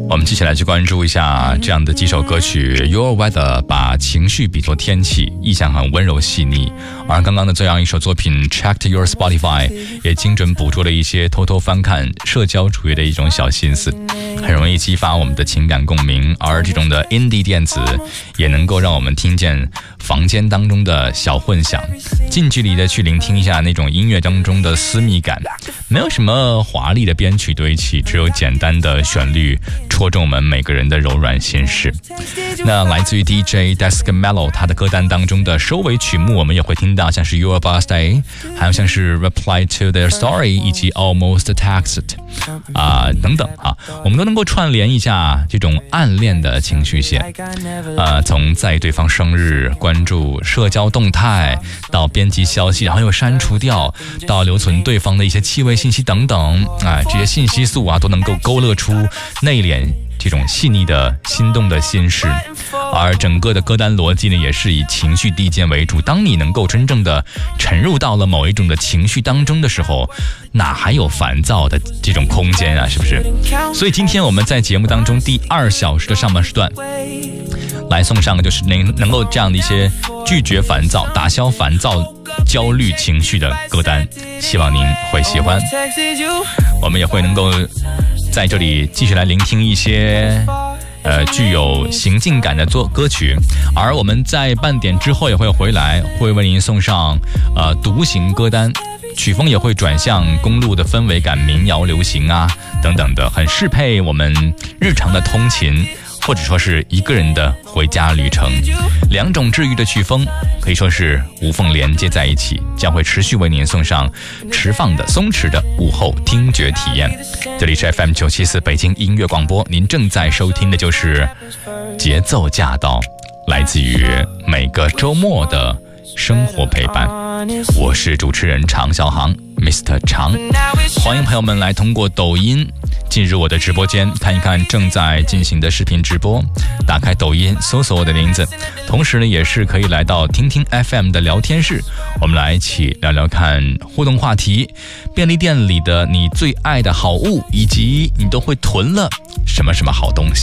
我们接下来去关注一下这样的几首歌曲。 Your Weather 把情绪比作天气，意象很温柔细腻，而刚刚的这样一首作品 Checked Your Spotify 也精准捕捉了一些偷偷翻看社交主义的一种小心思，很容易激发我们的情感共鸣。而这种的 indie 电子也能够让我们听见房间当中的小混响，近距离的去聆听一下那种音乐当中的私密感。没有什么华丽的编曲堆砌，只有简单的旋律戳中我们每个人的柔软心事。那来自于 DJ Deskmello 他的歌单当中的收尾曲目，我们也会听到像是 Your Birthday， 还有像是 Reply to Their Story 以及 Almost Texted 等等我们都能够串联一下这种暗恋的情绪线。从在意对方生日，关注社交动态，到编辑消息然后又删除掉，到留存对方的一些气味信息等等这些信息素都能够勾勒出内敛这种细腻的心动的心事。而整个的歌单逻辑呢，也是以情绪递减为主。当你能够真正的沉入到了某一种的情绪当中的时候，哪还有烦躁的这种空间是不是？所以今天我们在节目当中第2小时的上半时段来送上就是能够这样的一些拒绝烦躁、打消烦躁焦虑情绪的歌单，希望您会喜欢。我们也会能够在这里继续来聆听一些具有行进感的歌曲。而我们在半点之后也会回来，会为您送上独行歌单，曲风也会转向公路的氛围感、民谣流行等等的，很适配我们日常的通勤，或者说是一个人的回家旅程。2种治愈的曲风可以说是无缝连接在一起，将会持续为您送上持放的松弛的午后听觉体验。这里是 FM 974北京音乐广播，您正在收听的就是节奏驾到，来自于每个周末的生活陪伴。我是主持人常小航 Mr. 常，欢迎朋友们来通过抖音进入我的直播间，看一看正在进行的视频直播。打开抖音搜索我的名字，同时呢也是可以来到听听 FM 的聊天室，我们来一起聊聊看互动话题，便利店里的你最爱的好物，以及你都会囤了什么好东西。